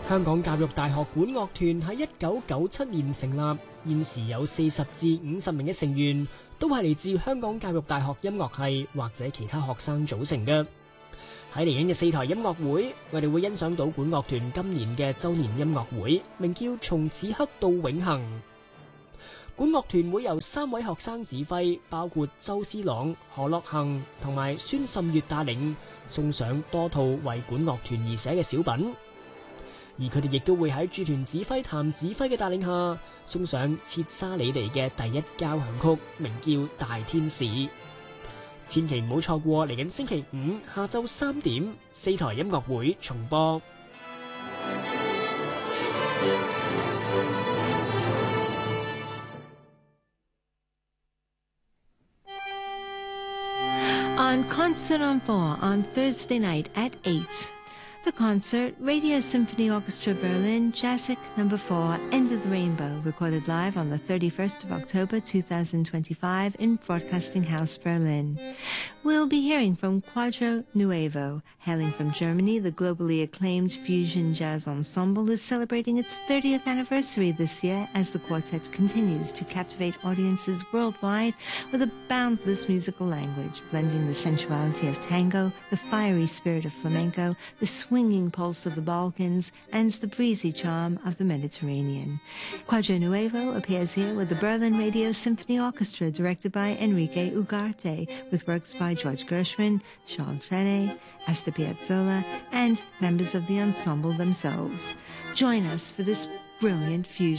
香港教育大學管樂團喺1997年成立，現時有40至50名嘅成員，都係嚟自香港教育大學音樂系或者其他學生組成嘅。喺嚟緊嘅4台音樂會，我哋會欣賞到管樂團今年嘅周年音樂會，名叫《從此刻到永恆》。管樂團會由3位學生指揮，包括周思朗、何樂恒同埋孫滲月帶領，送上多套為管樂團而寫嘅小品。而佢哋亦都會喺駐團指揮譚指揮嘅帶領下，送上切沙里尼嘅第一交響曲，名叫《大天使》。千祈唔好錯過嚟緊星期5下晝3點4台音樂會重播。 On Concert on 4 on Thursday night at 8. The concert, Radio Symphony Orchestra Berlin, Jazzic No. 4, End of the Rainbow, recorded live on the 31st of October 2025 in Broadcasting House, Berlin. We'll be hearing from Quadro Nuevo. Hailing from Germany, the globally acclaimed fusion jazz ensemble is celebrating its 30th anniversary this year as the quartet continues to captivate audiences worldwide with a boundless musical language, blending the sensuality of tango, the fiery spirit of flamenco, the swinging pulse of the Balkans, and the breezy charm of the Mediterranean. Quadro Nuevo appears here with the Berlin Radio Symphony Orchestra, directed by Enrique Ugarte, with works by George Gershwin, Charles Trenet, Astor Piazzolla, and members of the ensemble themselves. Join us for this brilliant fusion.